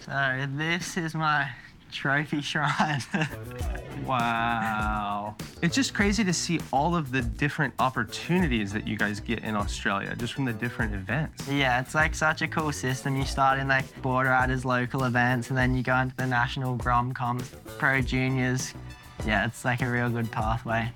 So this is my trophy shrine. Wow. It's just crazy to see all of the different opportunities that you guys get in Australia, just from the different events. Yeah, it's like such a cool system. You start in like board riders, local events, and then you go into the national Grom comps, pro juniors. Yeah, it's like a real good pathway.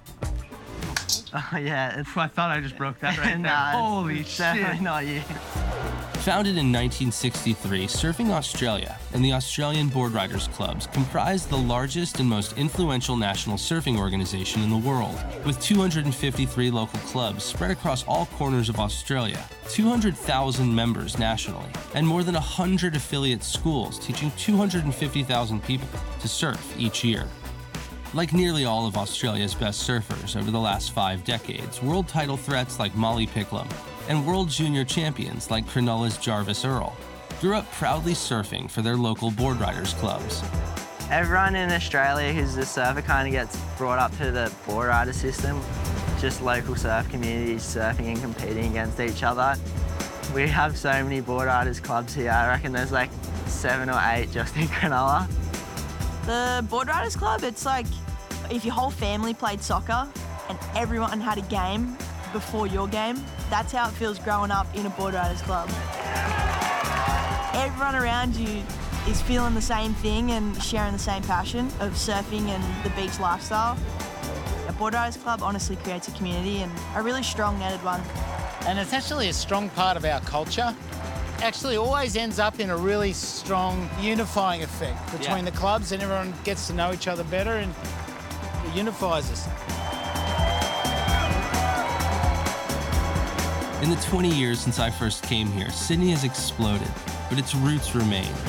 Oh yeah, I thought I just broke that right there. Holy it's shit. definitely not you. Founded in 1963, Surfing Australia and the Australian Board Riders Clubs comprise the largest and most influential national surfing organization in the world. With 253 local clubs spread across all corners of Australia, 200,000 members nationally, and more than 100 affiliate schools teaching 250,000 people to surf each year. Like nearly all of Australia's best surfers over the last 5 decades, world title threats like Molly Picklum and world junior champions like Cronulla's Jarvis Earl grew up proudly surfing for their local board riders clubs. Everyone in Australia who's a surfer kind of gets brought up to the board rider system. Just local surf communities surfing and competing against each other. We have so many board riders clubs here. I reckon there's like 7 or 8 just in Cronulla. The Board Riders Club, it's like if your whole family played soccer and everyone had a game before your game. That's how it feels growing up in a Board Riders Club. Everyone around you is feeling the same thing and sharing the same passion of surfing and the beach lifestyle. A Board Riders Club honestly creates a community, and a really strong netted one. And it's actually a strong part of our culture. Actually always ends up in a really strong unifying effect between the clubs, and everyone gets to know each other better and it unifies us. In the 20 years since I first came here, Sydney has exploded, but its roots remain.